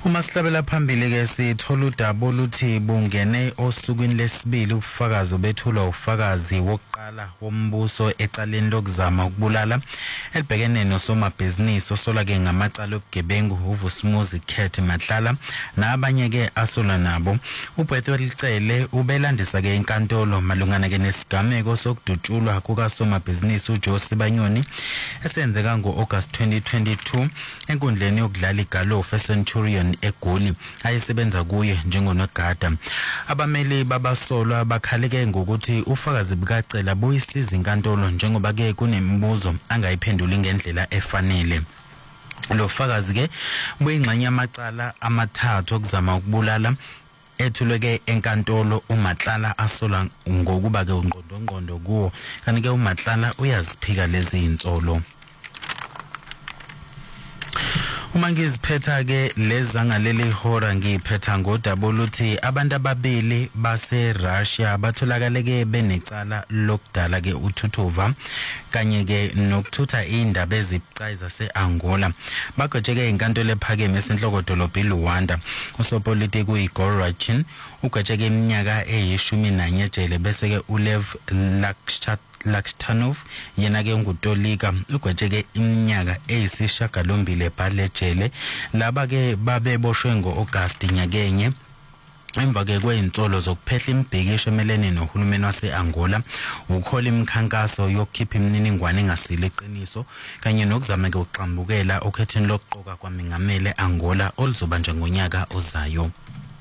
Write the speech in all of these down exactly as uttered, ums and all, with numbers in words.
Uma sihlabela phambili ke sithola udaba oluthi bungene osukwini lesibili ubufakazi bethulwa ufakazi wokuqala wombuso eqaleni lokuzama ukubulala elibhekene nosomabhizinisi osola ke ngamacala obugebengu uVusumuzi Khethi Matlala nabanye ke asola nabo. uBethu Licele ubelandisa ke inkantolo malungana ke nesigameko sokudutshulwa kukasomabhizinisi uJosi Banyoni esenzeka ngo-August twenty twenty-two enkundleni yokudlala igalofu eCenturion eGoli ayisebenza kuye njengonogada. Abameli babasolwa bakhaleke ngokuthi ufakazi bukaCela buyisiza inkantolo njengoba ke kunemibuzo angayiphenduli ngendlela efanele. Lo fakazi ke buyingxenye yamacala amathathu okuzama ukubulala ethuleke enkantolo. uMatlala asola ngokuba ke ungqondongqondo kuwo kanti ke uMatlala uyaziphika lezi insolo. Uma ngiziphetha ke lezangaleli hora ngiphetha ngodaba oluthi abantu ababili base Russia batholakala ke benecala lokudala ke uthuthuva kanye ke nokuthutha indaba ezibucayi zase-Angola bagojeke inkantolo ephakeme esenhloko dolobha iLuanda. Usopolitiki uIgor Rachin ugojeke iminyaka eyishumi nanye ejele bese ke uLev Lakshat Lakshtanov yena ke ngutolika ugwetsheke iminyaka eyisishiyagalombili ebhalejele. Laba ke babeboshwe ngo-August nyakenye emva ke kwezinsolo zokuphehla imibhikisho emelene nohulumeni wase-Angola, ukhola imikhankaso yokukhipha imininingwane engasile iqiniso kanye nokuzama ke ukuxambukela okhetheni lokuqoka kwamengamele Angola oluzobanjwa ngonyaka ozayo.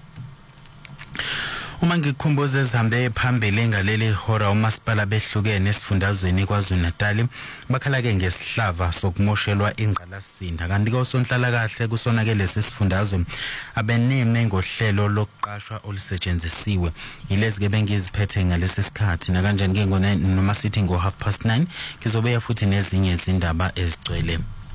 Uma ngikhumbuza ezihambe phambili ngaleli hora umasipala behlukene esifundazweni KwaZulu-Natal bakhala ke ngesihlava sokumoshelwa ingqalasizinda kanti ke usonhlala kahle kusonake lesi sifundazwe abeneme ngohlelo lokuqashwa olusetshenzisiwe. Yilezi ke bengiziphethe ngalesi sikhathi na kanjani ke ngone noma sithi ngo half past nine kizobeya futhi nezinye izindaba ezigcwele.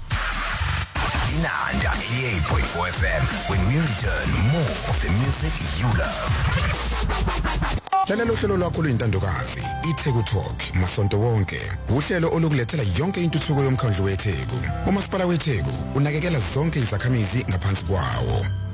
Inanda eighty-eight point four F M. When we return, more of the music you love. Hlalela uhlelo lwakho luyintandokazi iTheku Talk masonto wonke. Uhlelo olukulethela yonke intuthuko yomkhandlu weTheku. uMasipala weTheku unakekela zonke izakhamizi ngaphansi kwawo.